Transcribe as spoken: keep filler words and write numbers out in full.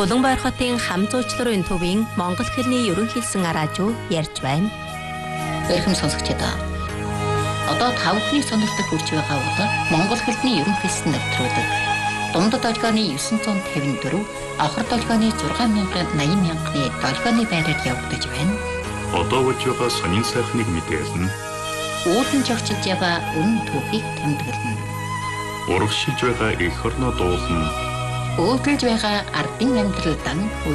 Улаанбаяр хотын хам зуучларын төвийн монгол хэлний ерөнхий хэлсэн радио ярьж байна. Эрхэм сонсогчдоо. Одоо тав хүний сонирхолтой хүрч байгаа удаа монгол хэлний ерөнхий хэлсэн нэвтрүүлэг. Дундад долгионы дев'ятсот тавин дөрөв, авхар долгионы зургаан мянган найман мянганы долгионы байраар явагдаж байна. Одоо болж байгаа сонин сайхныг мэдээлнэ. Уулын жогчилж байгаа өмнө түүхийг тэмдэглэнэ. Урагшилж байгаа эх орноо дуулна. Өөдрөж байгаа ардын амьдралдан